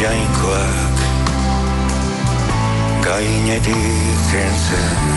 jainkoak gainetik kentzen.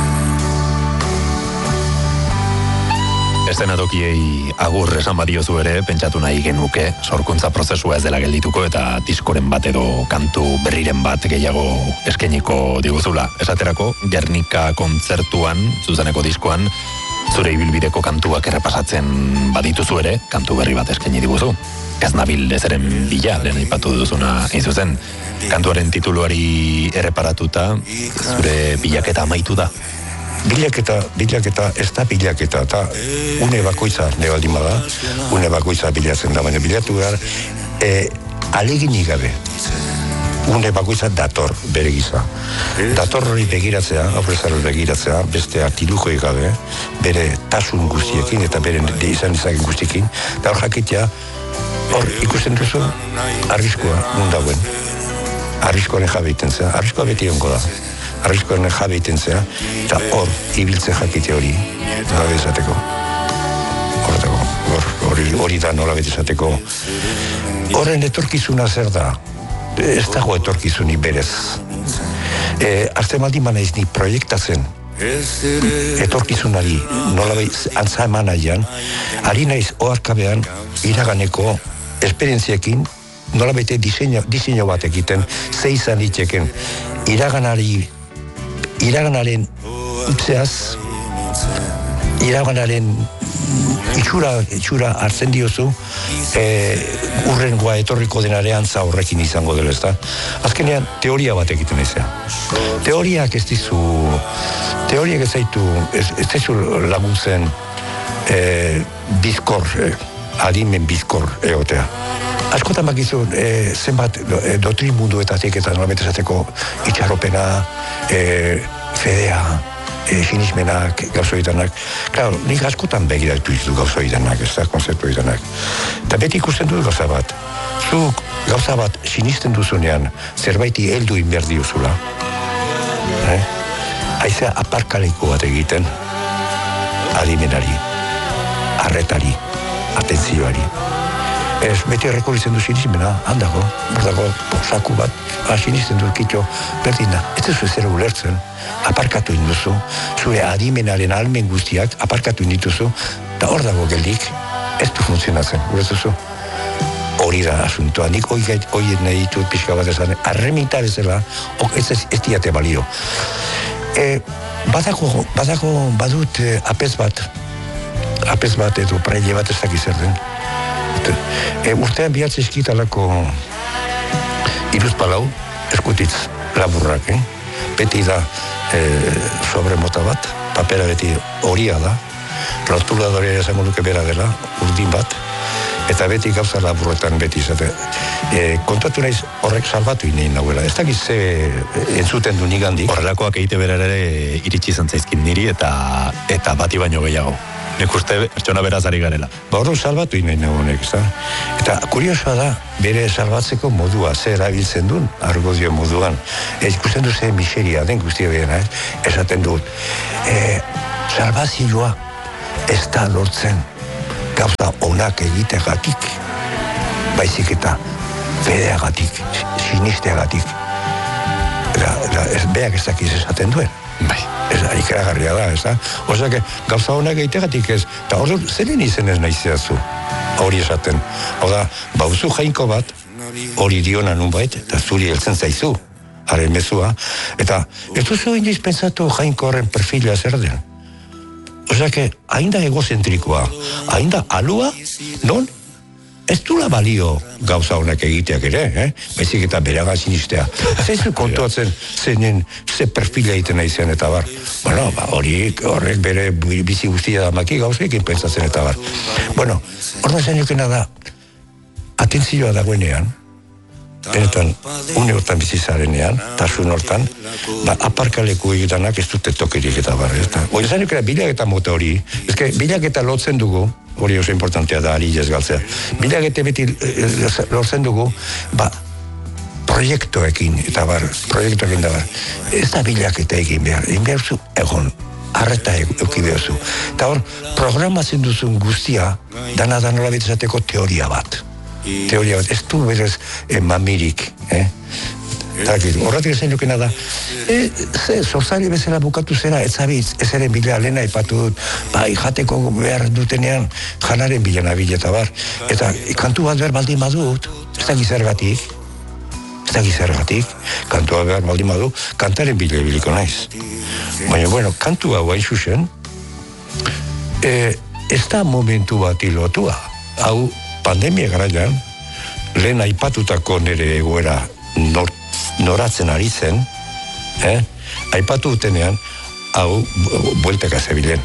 Eszenatokiei agur esan badiozu ere, pentsatu nahi genuke, sorkuntza prozesua ez dela geldituko eta diskoren bat edo kantu berriren bat gehiago eskainiko diguzula. Esaterako, Gernika kontzertuan, zuzeneko diskoan, zure ibilbideko kantuak errepasatzen badituzu ere, kantu berri bat eskaini diguzu. Ez nabil ezeren bila, lehen aipatu duzuna izuzen. Kantuaren tituluari erreparatuta, zure bilaketa amaitu da. Bilaketa, ez da bilaketa, eta une bakoitza nebaldin bada, une bakoitza bilatzen da, baina bilatu behar, aleginik gabe, une bakoitza dator bere giza. Dator hori begiratzea, aurrezarri begiratzea, beste artilujoik gabe, bere tasun guztiekin eta bere izan izaken guztiekin, eta hor jakitea, hor ikusten duzu, arriskoa mundauen, arriskoaren jabe iten zea, arriskoa beti ongo da. Arriskoaren jabe iten zea, eta hor, ibiltzen jakite hori, nola bezateko. Hori da nola bezateko. Horren etorkizuna zer da? Ez dago etorkizunik berez. Azte maldin naiz ni proiektatzen, etorkizunari nola bez antza eman nahian, ari naiz oarkabean iraganeko esperientziekin, nola bete diseño bat egiten, ze izan diteken, iraganaren utzeaz, iraganaren itxura hartzen diozu, urrengoa etorriko denarean za horrekin izango dela, ezta? Azkenean, teoria bat egiten ezea. Teoriak ez zaitu laguntzen bizkor, adimen bizkor egotea. Askotan bakizu, zenbat doktrin munduetatik eta nolabete esateko itxaropena, fedea, sinismenak, gauzoidanak. Claro, nik askotan begiratu ditu gauzoidanak, ez da, konzeptu idanak. Eta beti ikusten dut gauza bat. Zuk gauza bat sinisten duzunean zerbaiti heldu inberdiozula. Haizea aparkaleko bat egiten, adimenari, arretari, atentzioari. Ez, beti errekoritzen du sinismena, handago, bordago, saku bat, sinisten du kitxo, berdina. Ez duzu zer ulertzen, aparkatu induzu, zure adimenaren almen guztiak aparkatu indituzu, eta hor dago geldik, ez du funtzionatzen, ulertuzu. Hori da asuntoa, nik hori nahi ditut pixka bat esan, arreminta bezala, ez diate balio. Badut apez bat edo praile bat ez dakiz zer den. Urtean bihatze eskitalako iruzpalau, eskutitz laburrak, beti da sobre mota bat, papera beti horia da, rotuladore esango duke bera dela, urdin bat, eta beti gauza laburretan beti izate. Kontatu naiz horrek salbatu inein nahuela. Ez dakiz ze entzuten du nigandik. Horrelakoak egite berara ere iritsi zantzaizkin niri eta bati baino gehiago. Nik uste pertsona beraz ari garela. Horro salbatu inein nahuenek, ez da? Eta kuriosoa da, bere salbatzeko modua, ze erabiltzen duen, argodio moduan. Ikusten du ze miseria den guztia behena, esaten dut. Salbazioa ez da lortzen gauza onak egiteagatik, baizik eta fedeagatik, sinisteagatik. Beak ez dakiz esaten duen. Bai. Ez ikeragarria da, ez da? Osea, gauza onak egiteagatik ez. Eta hor zeren izen ez nahizeazu, hori esaten. Hau da, bauzu jainko bat, hori diona nunbait, eta zuri heltzen zaizu, haren mezua. Eta ez duzu inoiz pentsatu jainko horren perfila zer den. Osea, hain da egozentrikoa, hain da alua, non? Ez dula balio gauza honak egiteak ere, baizik eta beraga sinistea. Zaizu kontuatzen ze perfila egiten nahi eta bar. Bueno, horrek bere bizi guztia da maki gauzekin pentsatzen eta bar. Bueno, hor da zainokena da, atentzioa dagoenean, benetan, une hortan bizizarenean, tasun hortan, aparkaleku egitanak ez dute tokirik eta bar. Hori zainokena bilaketa mota hori, bilaketa lotzen dugu, hori oso importantea da, ari ez galtzea. Bilakete beti lortzen dugu, proiektuekin da bar. Ez da bilaketa egin behar zu egon, arreta euki behar zu. Eta hor, programatzen duzun guztia, dana nola betizateko teoria bat. teoria bat, ez du berez mamirik, horretik esan jokena da, zortzari bezala bukatu zera, ez ere bila lehena ipatu dut, bai, jateko behar dutenean, janaren bila nabil eta bar, eta kantu bat behar baldin badut, ez da gizergatik, kantua behar baldin badu, kantaren bila biliko naiz. Baina, bueno, kantua hain zuzen, ez da momentu bat ilotua. Hau, pandemia garaian, lehen aipatutako nire egoera noratzen ari zen, aipatu dutenean, hau, buelteka zebilen.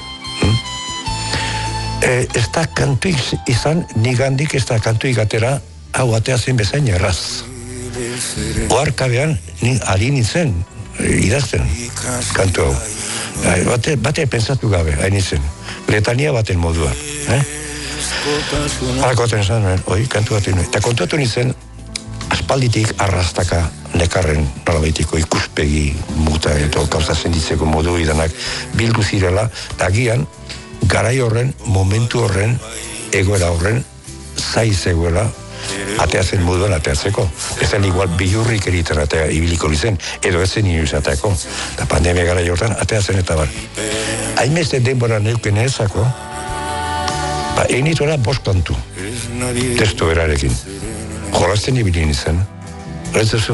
Ez da kantu izan, nigandik ez da kantu ikatera, hau atea zen bezain erraz. Oarkabean, ari nintzen, idazten, kantu hau. Bate pentsatu gabe, hain nintzen. Letania baten moduan. Halako baten zan, kantu baten nuen. Eta kontuatu nintzen, aspalditik arrastaka nekarren nolabaitiko ikuspegi muta eta gauza senditzeko modu idanak bildu zirela, eta agian, garai horren, momentu horren, egoera horren, zaiz egoera, ateatzen moduan ateatzeko. Ez zen igual bilurrik eriten atea ibiliko lizen, edo ez zen inoiz ateako. Eta pandemia gara jortan ateatzen eta bar. Hainbeste denbora neuken ezako, egin ituela 5 kantu, testu berarekin. Jolasten ibilin izan. Ez duzu.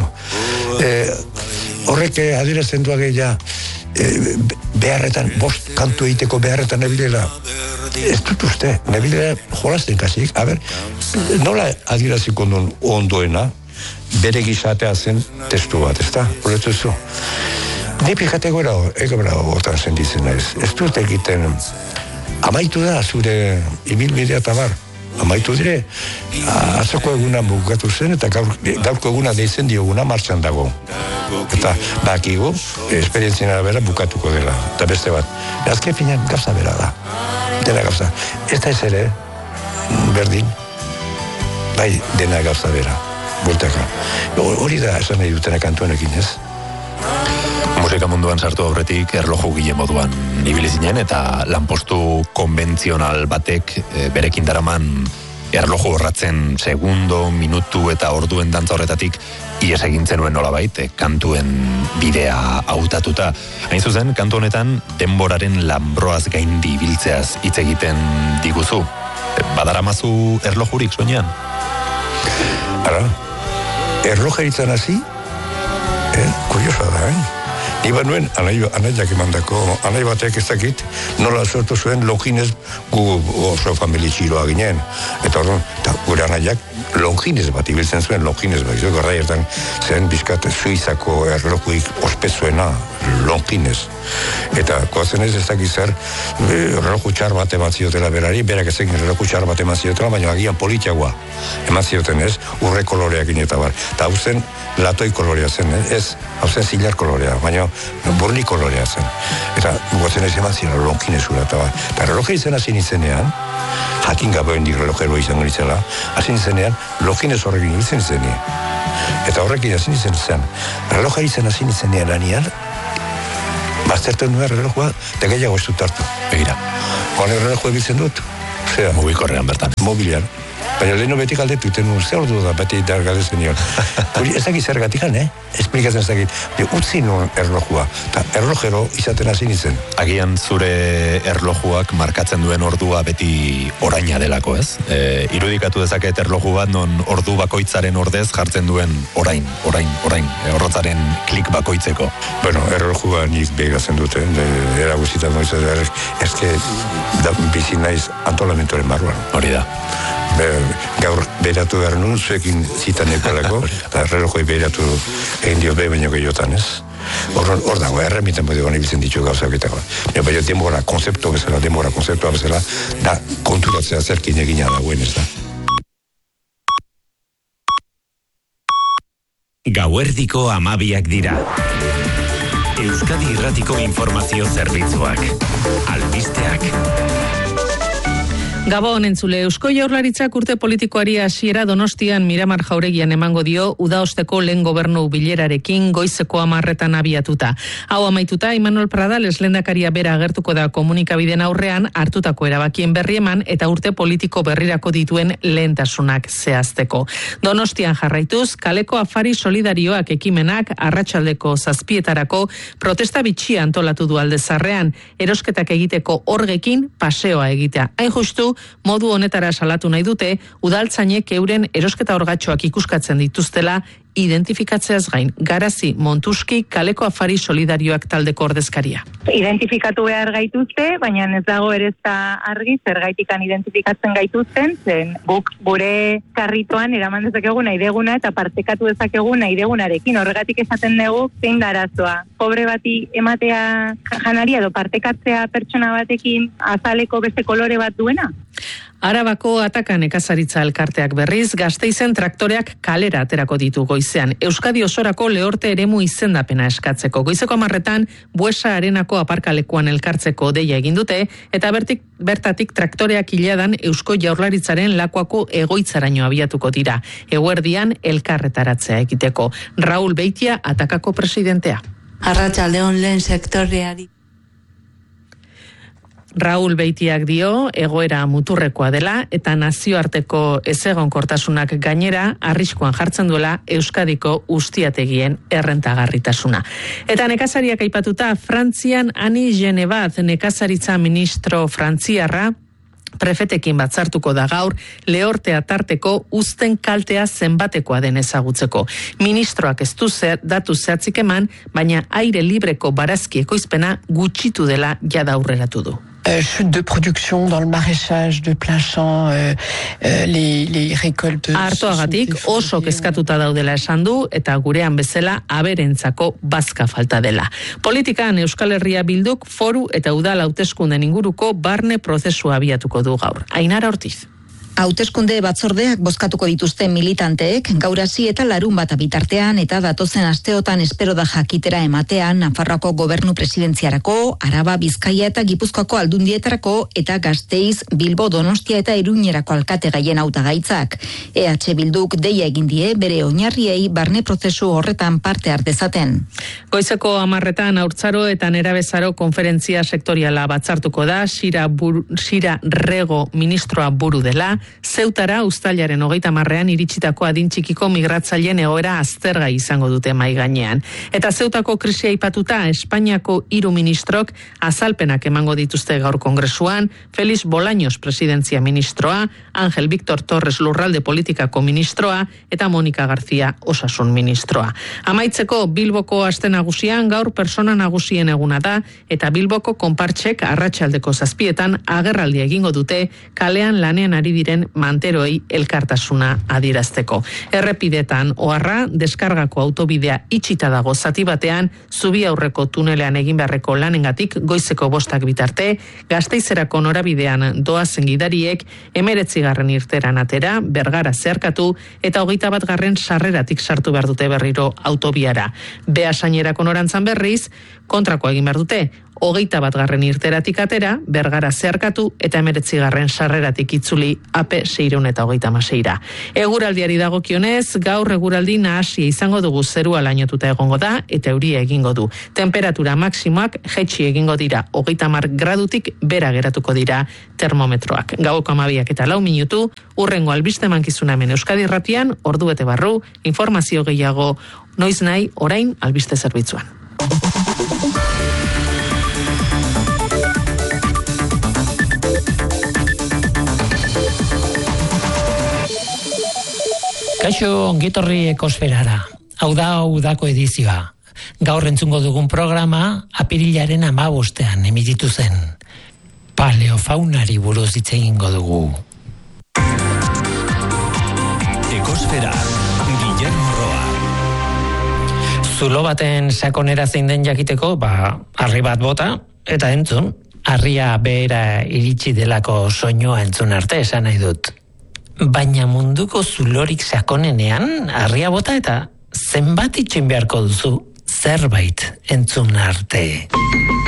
Horrek adierazten duage ja, beharretan, 5 kantu egiteko beharretan nebilela. Ez dut uste, nebilela jolasten kasik. A ber, nola adieraziko ondoena, bere gizatea zen testu bat, ez da? Horretu zu. Nipi kategoera hortan senditzen ez. Ez dut egiten, amaitu da zure ibilbidea eta bar. Amaitu dire, atzoko eguna bukatu zen eta gaurko eguna deitzen dioguna martxan dago. Eta bakigu, esperientzien arabera bukatuko dela. Eta beste bat, azken finean gauza bera da. Dena gauza. Ez da ez ere, berdin, bai dena gauza bera. Bueltaka. Hori da esan nahi dutena kantuanekin, ez? Musika munduan sartu aurretik erloju gile moduan ibili zinen eta lanpostu konbentzional batek berekin daraman erloju horratzen segundo, minutu eta orduen dantza horretatik ies egin zenuen nolabait, kantuen bidea hautatuta. Hain zuzen, kantu honetan denboraren lanbroaz gaindi ibiltzeaz hitz egiten diguzu. Badaramazu erlojurik soinean? Ara, erlojeritzan hasi, kuriosoa da, Iba nuen, anaiak emandako, anai batek ez dakit, nola sortu zuen Longines gu oso familia txiloa ginen. Eta orduan, gure anaiak Longines bat ibiltzen zuen, Longines bat. Garraiertan zen bizkat Suizako erlojuik ospezuena, Longines. Eta koazen ez dakit zer, erloju txar bat eman ziotela berari, berak ezekin erloju txar bat eman ziotela, baina agian politiagoa eman zioten ez, urre koloreak eta bar. Eta hau zen latoi kolorea zen, ez, hau zen zilar kolorea, baina burni kolorea zen. Eta guatzen ez eman ziren Longinesura eta bar. Eta relojea izan hasi nintzenean, jakin gabe hendik relojero izango nintzela, hasi nintzenean, Longines horrekin ibiltzen nintzenean. Eta horrekin hasi nintzen, relojea izan hasi nintzenean lanian, baztertu nuen relojua, eta gehiago ez dut hartu. Begira. Honek relojua ibiltzen dut. Mugikorrean bertan. Mobilian. Baina leheno betik aldetu, tenu zer ordu da, beti dargadezen nion. Ez dakit zergatik, esplikatzen ez dakit. Utzi nuen erlojua, eta erlojero izaten hasi nintzen. Agian zure erlojuak markatzen duen ordua beti oraina delako, ez? Irudikatu dezaket erloju bat non ordu bakoitzaren ordez jartzen duen orain, orrotzaren klik bakoitzeko. Bueno, erlojua nik begatzen duten, eraguzitan noiz, ezke bizi naiz antolamentoren barruan. Hori da. Gaur beratu behar nun, zuekin zitan ekolako, eta relojoi beratu egin dio baino gehiotan, ez? Hor dago, erremiten bodi gana ibiltzen ditu gauzak eta baina denbora konzeptua bezala, da konturatzea zerkin egina dagoen, ez da. Gauerdiko 12 dira. Euskadi Irratiko informazio zerbitzuak. Albisteak. Gabon entzule, Eusko Jaurlaritzak urte politikoari hasiera Donostian Miramar Jauregian emango dio udaosteko lehen gobernu bilerarekin goizeko 10 abiatuta. Hau amaituta, Imanol Pradales lehendakaria bera agertuko da komunikabideen aurrean hartutako erabakien berri eman eta urte politiko berrirako dituen lehentasunak zehazteko. Donostian jarraituz, kaleko afari solidarioak ekimenak arratsaldeko 7:00 protesta bitxia antolatu du Aldezarrean, erosketak egiteko orgekin paseoa egitea. Hain justu, modu honetara salatu nahi dute, udaltzainek euren erosketa orgatxoak ikuskatzen dituztela identifikatzeaz gain. Garazi Montuski kaleko afari solidarioak taldeko ordezkaria. Identifikatu behar gaituzte, baina ez dago ere ez da argi zergaitikan identifikatzen gaituzten, zen guk gure karritoan eraman dezakegu nahi deguna eta partekatu dezakegu nahi degunarekin. Horregatik esaten dugu zein da arazoa. Pobre bati ematea janaria edo partekatzea pertsona batekin azaleko beste kolore bat duena? Arabako Ataka nekazaritza elkarteak berriz, Gasteizen traktoreak kalera aterako ditu goizean. Euskadi osorako lehorte eremu izendapena eskatzeko. Goizeko 10:00 Buesa Arenako aparkalekuan elkartzeko deia egin dute, eta bertatik traktoreak iladan Eusko Jaurlaritzaren Lakuako egoitzaraino abiatuko dira. Eguerdian elkarretaratzea egiteko. Raul Beitia, Atakako presidentea. Arratsaldeon lehen sektoreari. Raul Beitiak dio egoera muturrekoa dela eta nazioarteko ezegonkortasunak gainera arriskuan jartzen duela Euskadiko ustiategien errentagarritasuna. Eta nekazariak aipatuta, Frantzian Ani Genevat nekazaritza ministro frantziarra prefetekin batzartuko da gaur lehortea tarteko uzten kaltea zenbatekoa den ezagutzeko. Ministroak ez du datu zehatzik eman, baina aire libreko barazki ekoizpena gutxitu dela jada aurreratu du. Chute de production dans le maraîchage de plein champ, les récoltes. Artoagatik oso kezkatuta daudela esan du eta gurean bezala aberentzako bazka falta dela. Politikan Euskal Herria Bilduk foru eta udal hauteskunden inguruko barne prozesua abiatuko du gaur. Ainara Ortiz. Hauteskunde batzordeak bozkatuko dituzten militanteek gaur hasi eta larun bat bitartean eta datozen asteotan espero da jakitera ematean Nafarroako gobernu presidentziarako, Araba, Bizkaia eta Gipuzkoako aldundietarako eta Gasteiz, Bilbo, Donostia eta Iruñerako alkategaien hautagaitzak. EH Bilduk deia egin die bere oinarriei barne prozesu horretan parte har dezaten. Goizeko 10:00 Haurtzaro eta Nerabezaro konferentzia sektoriala batzartuko da, Sira Rego ministroa buru dela. Zeutara uztailaren 30 iritsitako adin txikiko migratzaileen egoera aztergai izango dute mai gainean. Eta Zeutako krisia aipatuta, Espainiako 3 ministrok azalpenak emango dituzte gaur kongresuan, Felix Bolaños presidentzia ministroa, Ángel Víctor Torres lurralde politikako ministroa eta Monika García osasun ministroa. Amaitzeko Bilboko aste nagusian gaur persona nagusien eguna da eta Bilboko konpartsek arratsaldeko 7:00 agerraldia egingo dute kalean lanean ari diren manteroei elkartasuna adierazteko. Errepidetan oharra, deskargako autobidea itxita dago zati batean, zubi aurreko tunelean egin beharreko lanengatik goizeko 5 bitarte, Gasteizerako norabidean doazen gidariek 19. irteran atera, Bergara zeharkatu eta 21. sarreratik sartu behar dute berriro autobiara. Beasainerako norantzan berriz, kontrako egin behar dute, 21. irteratik atera, Bergara zeharkatu eta 19. sarreratik itzuli AP 636. Eguraldiari dagokionez, gaur eguraldi nahasia izango dugu, zerua lainotuta egongo da eta euria egingo du. Temperatura maksimoak jaitsi egingo dira, 30 gradutik bera geratuko dira termometroak. Gaueko 12:04, urrengo albiste mankizuna hemen Euskadi Irratian, ordu bete barru, informazio gehiago noiz nahi orain albiste zerbitzuan. Kaixo, ongitorri ekosferara. Hau da udako edizioa. Gaur entzungo dugun programa apirilaren 15ean emititu zen. Paleofaunari buruz hitz egingo dugu. Ekosfera, Guillermo Roa. Zulo baten sakonera zein den jakiteko, harri bat bota, eta entzun, harria behera iritsi delako soinua entzun arte esan nahi dut. Baina munduko zulorik sakonenean harria bota eta zenbat itxin beharko duzu zerbait entzun arte.